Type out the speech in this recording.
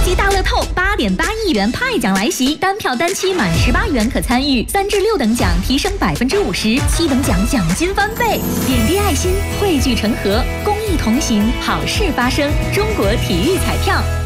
级大乐透8.8亿元派奖来袭，单票单期满18元可参与，3至6等奖提升50%，7等奖奖金翻倍。点滴爱心，汇聚成河，公益同行，好事发生。中国体育彩票。